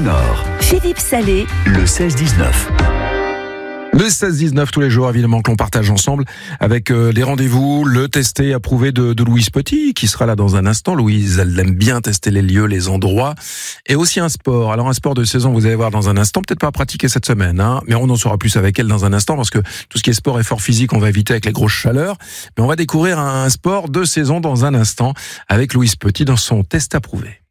Nord. Philippe Salé, Le 16-19. Le 16-19 tous les jours, évidemment, que l'on partage ensemble avec les rendez-vous, le testé approuvé de Louise Petit, qui sera là dans un instant. Louise, elle aime bien tester les lieux, les endroits, et aussi un sport. Alors un sport de saison, vous allez voir dans un instant, peut-être pas à pratiquer cette semaine, mais on en saura plus avec elle dans un instant, parce que tout ce qui est sport et effort physique, on va éviter avec les grosses chaleurs. Mais on va découvrir un sport de saison dans un instant avec Louise Petit dans son test approuvé.